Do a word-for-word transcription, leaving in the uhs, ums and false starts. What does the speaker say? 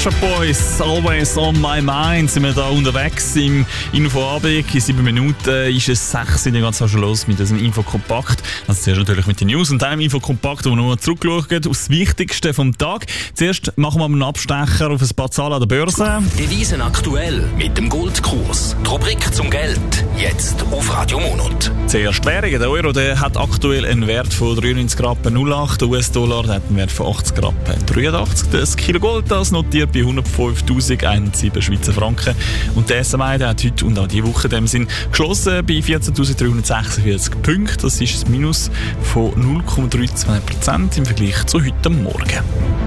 Shop Boys, Always on my mind, sind wir da unterwegs im Infoabend. In sieben Minuten ist es sechs, dann geht es auch schon los mit diesem Infokompakt. Also zuerst natürlich mit den News und dann im Infokompakt, wo wir nochmal zurückschauen auf das Wichtigste vom Tag. Zuerst machen wir einen Abstecher auf ein paar Zahlen an der Börse. Devisen aktuell mit dem Goldkurs. Die Rubrik zum Geld, jetzt auf Radio Monat. Zuerst Währungen. Der Euro der hat aktuell einen Wert von dreiundneunzig Rappen null acht, der U S-Dollar hat einen Wert von achtzig Rappen dreiundachtzig. Das Kilo Gold das notiert bei hundertfünftausendsieben Schweizer Franken. Und der S M I der hat heute und auch diese Woche in dem Sinn geschlossen bei vierzehntausenddreihundertsechsundvierzig Punkten. Das ist ein Minus von null Komma zweiunddreißig Prozent im Vergleich zu heute Morgen.